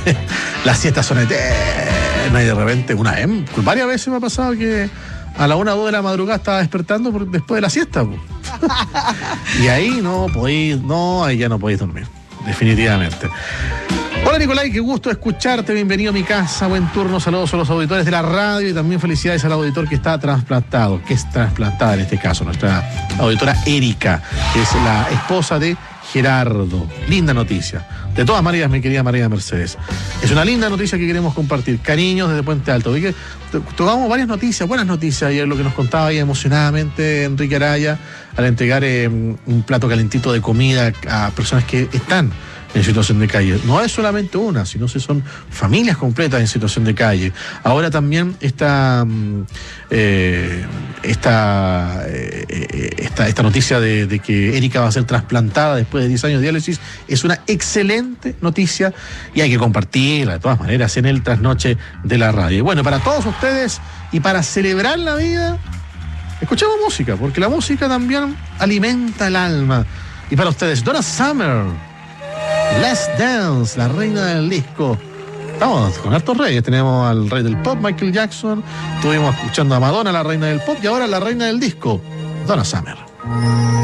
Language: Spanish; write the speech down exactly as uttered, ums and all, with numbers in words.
Las siestas son eternas y de repente, una vez, varias veces me ha pasado que a la una o dos de la madrugada estaba despertando por, después de la siesta. Y ahí no podéis, no, ahí ya no podéis dormir, definitivamente. Hola Nicolai, qué gusto escucharte, bienvenido a mi casa, buen turno, saludos a los auditores de la radio y también felicidades al auditor que está trasplantado, que es trasplantada en este caso, nuestra auditora Erika, que es la esposa de Gerardo. Linda noticia. De todas maneras, mi querida María Mercedes, es una linda noticia que queremos compartir. Cariños desde Puente Alto. Oye, tocamos varias noticias, buenas noticias ayer, lo que nos contaba ahí emocionadamente Enrique Araya al entregar eh, un plato calentito de comida a personas que están en situación de calle. No es solamente una, sino que son familias completas en situación de calle. Ahora también esta eh, esta, eh, esta, esta noticia de, de que Erika va a ser trasplantada después de diez años de diálisis es una excelente noticia y hay que compartirla de todas maneras en el trasnoche de la radio. Y bueno, para todos ustedes y para celebrar la vida, escuchamos música, porque la música también alimenta el alma. Y para ustedes, Donna Summer, Let's Dance, la reina del disco. Estamos con hartos reyes. Tenemos al rey del pop, Michael Jackson. Estuvimos escuchando a Madonna, la reina del pop. Y ahora la reina del disco, Donna Summer.